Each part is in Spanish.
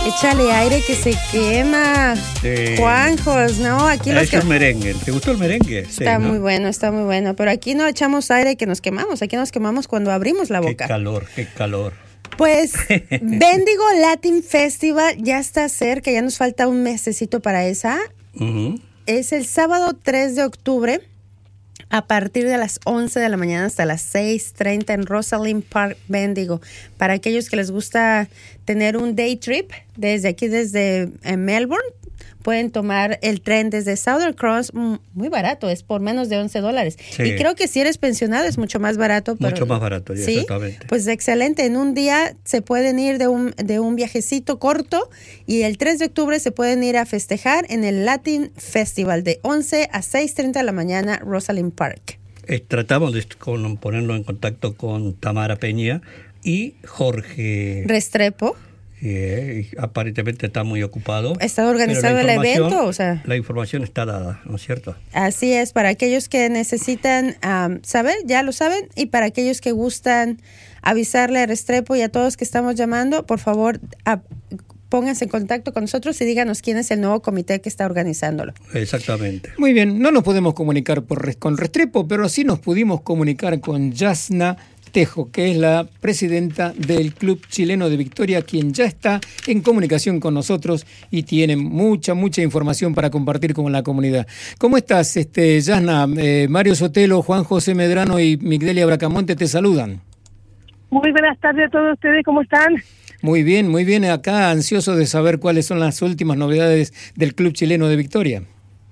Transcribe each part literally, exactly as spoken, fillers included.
Échale aire que se quema. Sí. Juanjos, no, aquí nos Ese es merengue. ¿Te gustó el merengue? Sí, Está ¿no? muy bueno, está muy bueno. Pero aquí no echamos aire que nos quemamos. Aquí nos quemamos cuando abrimos la boca. Qué calor, qué calor. Pues Bendigo Latin Festival ya está cerca, ya nos falta un mesecito para esa. Uh-huh. Es el sábado tres de octubre a partir de las once de la mañana hasta las seis treinta en Rosalind Park, Bendigo. Para aquellos que les gusta tener un day trip desde aquí, desde eh, Melbourne, pueden tomar el tren desde Southern Cross, muy barato, es por menos de once dólares. Sí. Y creo que si eres pensionado es mucho más barato. Pero, mucho más barato, ¿sí? Exactamente. Pues excelente, en un día se pueden ir de un, de un viajecito corto y el tres de octubre se pueden ir a festejar en el Latin Festival de once a seis treinta de la mañana, Rosalind Park. Eh, tratamos de con, ponernos en contacto con Tamara Peña y Jorge Restrepo. Eh, aparentemente está muy ocupado. Está organizado el evento, o sea. La información está dada, ¿no es cierto? Así es, para aquellos que necesitan um, saber, ya lo saben, y para aquellos que gustan avisarle a Restrepo y a todos que estamos llamando, por favor, a, pónganse en contacto con nosotros y díganos quién es el nuevo comité que está organizándolo. Exactamente. Muy bien, no nos podemos comunicar por, con Restrepo, pero sí nos pudimos comunicar con Yasna Tejo, que es la presidenta del Club Chileno de Victoria, quien ya está en comunicación con nosotros y tiene mucha, mucha información para compartir con la comunidad. ¿Cómo estás, este, Yasna? Eh, Mario Sotelo, Juan José Medrano y Migdelia Bracamonte te saludan. Muy buenas tardes a todos ustedes, ¿cómo están? Muy bien, muy bien. Acá ansioso de saber cuáles son las últimas novedades del Club Chileno de Victoria.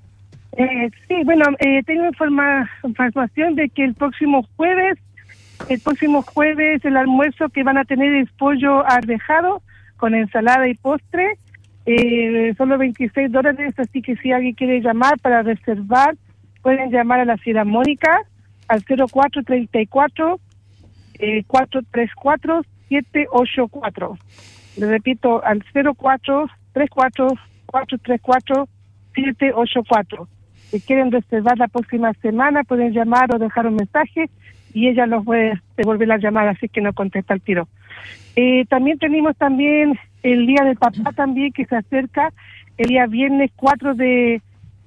Eh, sí, bueno, eh, tengo informa- información de que el próximo jueves El próximo jueves el almuerzo que van a tener es pollo arvejado con ensalada y postre, eh, solo veintiséis dólares, así que si alguien quiere llamar para reservar, pueden llamar a la Sierra Mónica al cero cuatro treinta y cuatro, eh, cuatro tres cuatro, siete ocho cuatro. Le repito, al cero cuatro treinta y cuatro, cuatro tres cuatro, siete ocho cuatro. Si quieren reservar la próxima semana, pueden llamar o dejar un mensaje y ella los puede devolver la llamada, así que no contesta el tiro. Eh, también tenemos también el Día del Papá también que se acerca, el día viernes cuatro de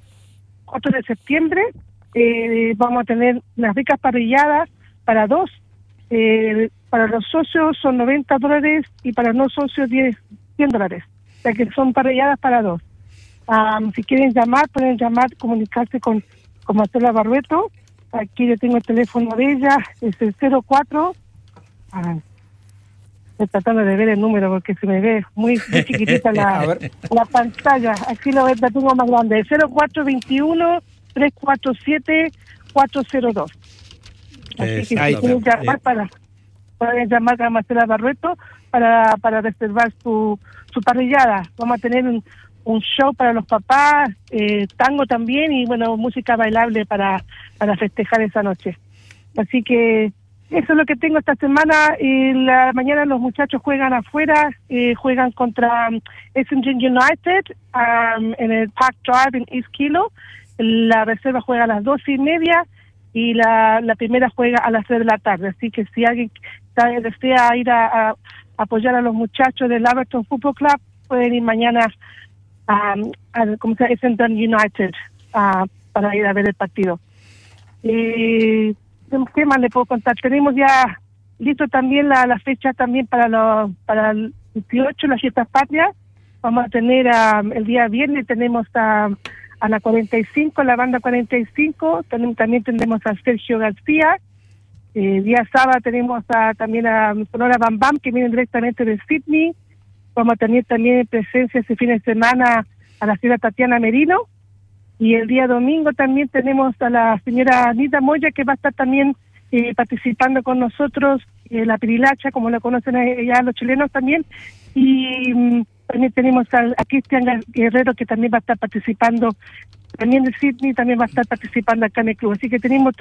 septiembre. Eh, vamos a tener unas ricas parrilladas para dos. Eh, para los socios son noventa dólares y para los no socios diez, cien dólares. O sea que son parrilladas para dos. Um, si quieren llamar, pueden llamar, comunicarse con, con Marcela Barrueto. Aquí yo tengo el teléfono de ella, es el cero cuatro. Ah, estoy tratando de ver el número porque se me ve muy, muy chiquitita la, la pantalla. Aquí lo la tengo más grande, el cero cuatro veintiuno, trescientos cuarenta y siete, cuatrocientos dos. Así que si quieren llamar, para, pueden llamar a Marcela Barrueto para, para reservar su, su parrillada. Vamos a tener un un show para los papás, eh, tango también y bueno, música bailable para, para festejar esa noche. Así que eso es lo que tengo esta semana. En la mañana los muchachos juegan afuera, eh, juegan contra um, Essendon United um, en el Park Drive en East Kilo. La reserva juega a las doce y media y la, la primera juega a las tres de la tarde. Así que si alguien desea ir a, a apoyar a los muchachos del Everton Football Club, pueden ir mañana Um, a, como se llama, Essendon United, uh, para ir a ver el partido. Eh, ¿Qué más le puedo contar? Tenemos ya listo también la, la fecha también para los para el dieciocho, las fiestas patrias. Vamos a tener um, el día viernes tenemos a, a la cuarenta y cinco, la banda cuarenta y cinco, también, también tendremos a Sergio García. El eh, día sábado tenemos a, también a Sonora Bam Bam, que vienen directamente de Sydney. Vamos a tener también en presencia ese fin de semana a la señora Tatiana Merino. Y el día domingo también tenemos a la señora Anita Moya, que va a estar también eh, participando con nosotros, eh, la Pirilacha, como la conocen ya los chilenos también. Y um, también tenemos a, a Cristian Guerrero, que también va a estar participando, también de Sydney, también va a estar participando acá en el club. Así que tenemos